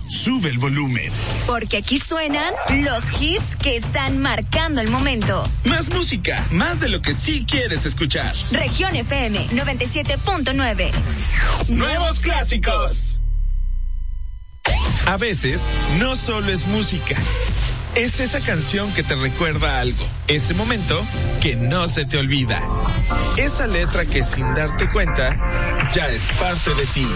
sube el volumen. Porque aquí suenan los hits que están marcando el momento. Más música, más de lo que sí quieres escuchar. Región FM 97.9. Nuevos clásicos. A veces, no solo es música. Es esa canción que te recuerda algo. Ese momento que no se te olvida. Esa letra que sin darte cuenta ya es parte de ti.